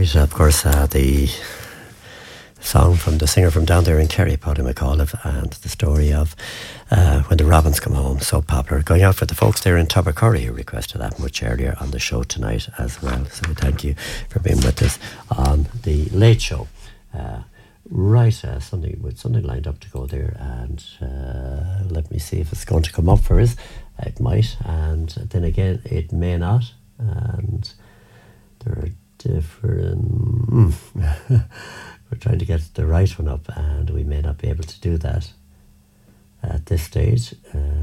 Right, of course, the song from the singer from down there in Kerry, Paddy McAuliffe, and the story of When the Robins Come Home, so popular. Going out for the folks there in Tubbercurry who requested that much earlier on the show tonight as well. So we thank you for being with us on the Late Show. Something lined up to go there, and let me see if it's going to come up for us. It might, and then again it may not, and there are different we're trying to get the right one up, and we may not be able to do that at this stage.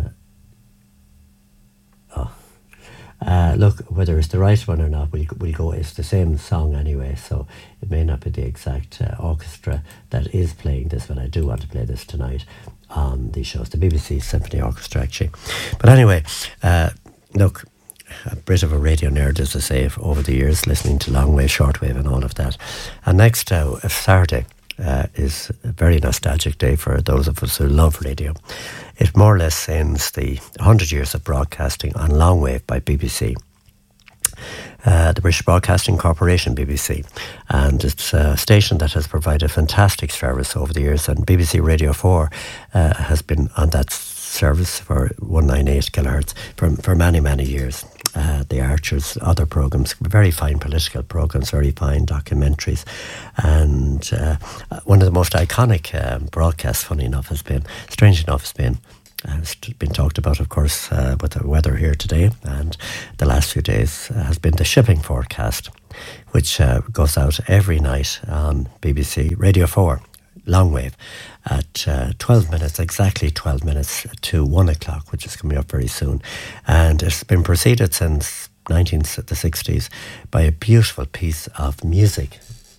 Look, whether it's the right one or not, we'll go. It's the same song anyway, so it may not be the exact orchestra that is playing this, but I do want to play this tonight on the shows, the BBC Symphony Orchestra actually. But anyway, look, a bit of a radio nerd, as I say, over the years, listening to long wave, shortwave and all of that. And next Saturday is a very nostalgic day for those of us who love radio. It more or less ends the 100 years of broadcasting on long wave by BBC. The British Broadcasting Corporation, BBC, and it's a station that has provided fantastic service over the years, and BBC Radio 4 has been on that service for 198 kilohertz for many years. The Archers, other programmes, very fine political programmes, very fine documentaries, and one of the most iconic broadcasts, strangely enough, has been it's been talked about, of course, with the weather here today and the last few days, has been the shipping forecast, which goes out every night on BBC Radio 4, long wave, at 12 minutes, exactly 12 minutes to 1 o'clock, which is coming up very soon. And it's been preceded since the 60s by a beautiful piece of music,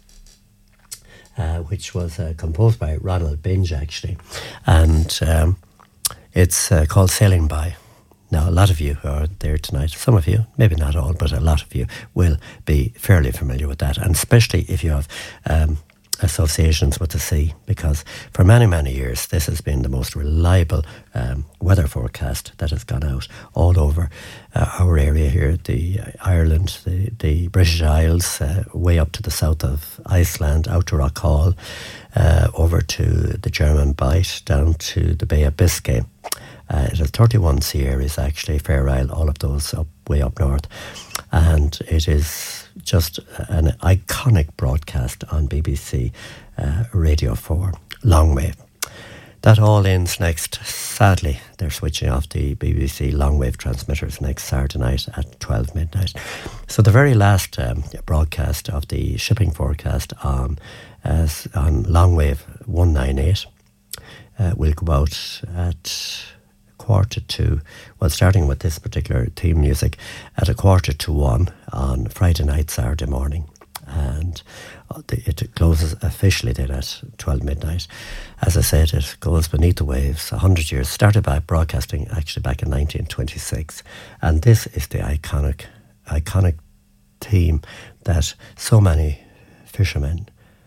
which was composed by Ronald Binge, actually. And it's called Sailing By. Now, a lot of you who are there tonight, some of you, maybe not all, but a lot of you will be fairly familiar with that, and especially if you have associations with the sea, because for many years this has been the most reliable weather forecast that has gone out all over our area here, the Ireland, the British Isles, way up to the south of Iceland, out to Rockall, over to the German Bight, down to the Bay of Biscay. It has 31 sea areas actually, Fair Isle, all of those way up north, and it is just an iconic broadcast on BBC Radio 4, long wave. That all ends next, sadly, they're switching off the BBC long wave transmitters next Saturday night at 12 midnight. So the very last broadcast of the shipping forecast on long wave 198 will go out at 1:45, well, starting with this particular theme music, at 1:45 on Friday night, Saturday morning. And it closes officially then at 12 midnight. As I said, it goes beneath the waves, 100 years. Started by broadcasting actually back in 1926. And this is the iconic theme that so many fishermen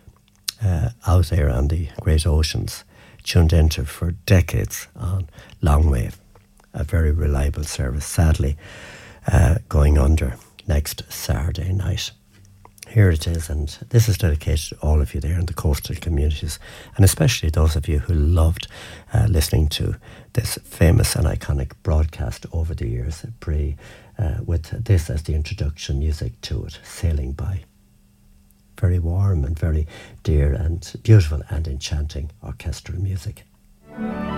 out there on the great oceans tuned into for decades on long wave. A very reliable service, sadly going under next Saturday night. Here it is, and this is dedicated to all of you there in the coastal communities, and especially those of you who loved listening to this famous and iconic broadcast over the years, with this as the introduction music to it, Sailing By. Very warm and very dear and beautiful and enchanting orchestral music.